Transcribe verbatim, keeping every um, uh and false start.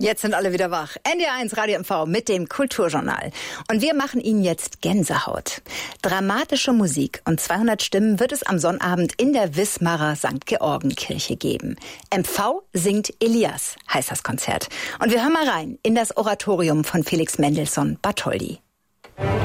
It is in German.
Jetzt sind alle wieder wach. N D R eins Radio M V mit dem Kulturjournal. Und wir machen Ihnen jetzt Gänsehaut. Dramatische Musik und zweihundert Stimmen wird es am Sonnabend in der Wismarer Sankt Georgenkirche geben. M V singt Elias, heißt das Konzert. Und wir hören mal rein in das Oratorium von Felix Mendelssohn Bartholdy.